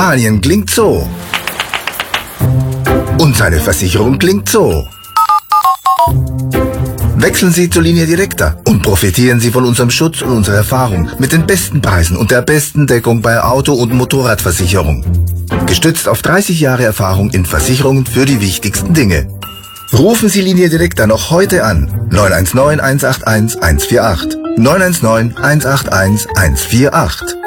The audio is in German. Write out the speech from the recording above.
Spanien klingt so. Und seine Versicherung klingt so. Wechseln Sie zur Linie Directa und profitieren Sie von unserem Schutz und unserer Erfahrung mit den besten Preisen und der besten Deckung bei Auto- und Motorradversicherung. Gestützt auf 30 Jahre Erfahrung in Versicherungen für die wichtigsten Dinge. Rufen Sie Linie Directa noch heute an. 919 181 148. 919 181 148.